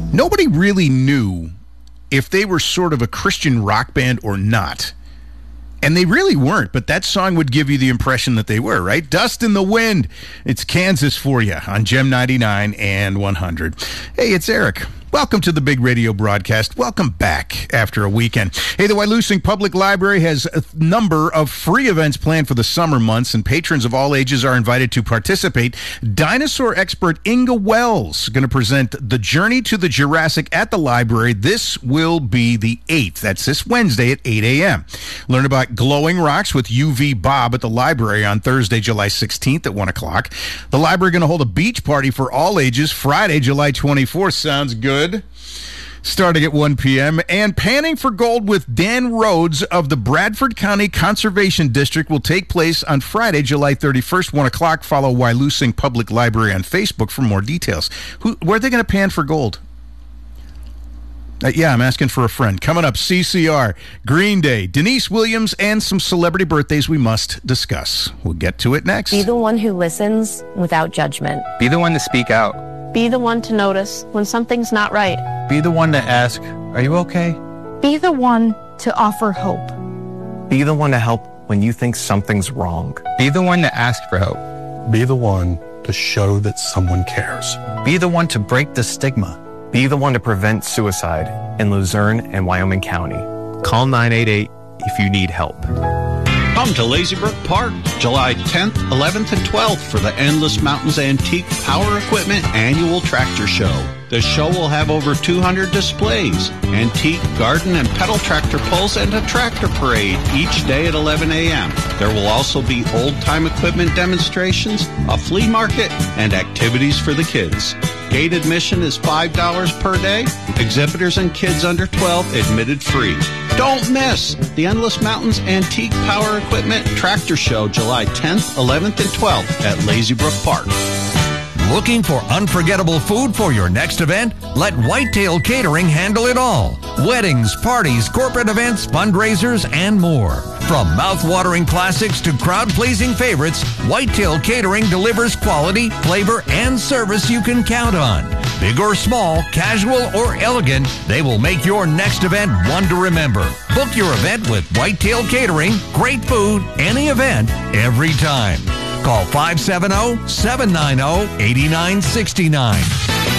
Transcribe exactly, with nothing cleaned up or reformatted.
Nobody really knew if they were sort of a Christian rock band or not. And they really weren't, but that song would give you the impression that they were, right? Dust in the Wind. It's Kansas for you on Gem ninety-nine and one hundred. Hey, it's Eric. Welcome to the big radio broadcast. Welcome back after a weekend. Hey, the Wyalusing Public Library has a number of free events planned for the summer months, and patrons of all ages are invited to participate. Dinosaur expert Inga Wells is going to present The Journey to the Jurassic at the library. This will be the eighth. That's this Wednesday at eight a.m. Learn about glowing rocks with U V Bob at the library on Thursday, July sixteenth at one o'clock. The library going to hold a beach party for all ages Friday, July twenty-fourth. Sounds good. Starting at one p.m. And Panning for Gold with Dan Rhodes of the Bradford County Conservation District will take place on Friday, July thirty-first, one o'clock. Follow Wyalusing Public Library on Facebook for more details. Who, where are they going to pan for gold? Uh, yeah, I'm asking for a friend. Coming up, C C R, Green Day, Denise Williams, and some celebrity birthdays we must discuss. We'll get to it next. Be the one who listens without judgment. Be the one to speak out. Be the one to notice when something's not right. Be the one to ask, are you okay? Be the one to offer hope. Be the one to help when you think something's wrong. Be the one to ask for help. Be the one to show that someone cares. Be the one to break the stigma. Be the one to prevent suicide in Luzerne and Wyoming County. Call nine eight eight if you need help. Come to Lazy Brook Park, July tenth, eleventh, and twelfth for the Endless Mountains Antique Power Equipment Annual Tractor Show. The show will have over two hundred displays, antique, garden, and pedal tractor pulls, and a tractor parade each day at eleven a.m. There will also be old-time equipment demonstrations, a flea market, and activities for the kids. Gate admission is five dollars per day. Exhibitors and kids under twelve admitted free. Don't miss the Endless Mountains Antique Power Equipment Tractor Show, July tenth, eleventh, and twelfth at Lazy Brook Park. Looking for unforgettable food for your next event? Let Whitetail Catering handle it all. Weddings, parties, corporate events, fundraisers, and more. From mouth-watering classics to crowd-pleasing favorites, Whitetail Catering delivers quality, flavor, and service you can count on. Big or small, casual or elegant, they will make your next event one to remember. Book your event with Whitetail Catering. Great food, any event, every time. Call five seven zero, seven nine zero, eight nine six nine.